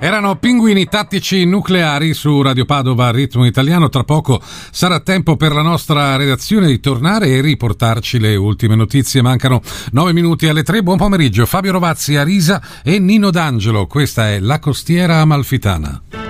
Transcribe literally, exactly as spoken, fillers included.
Erano Pinguini Tattici Nucleari su Radio Padova Ritmo Italiano. Tra poco sarà tempo per la nostra redazione di tornare e riportarci le ultime notizie. Mancano nove minuti alle tre. Buon pomeriggio. Fabio Rovazzi, Arisa e Nino D'Angelo. Questa è La Costiera Amalfitana.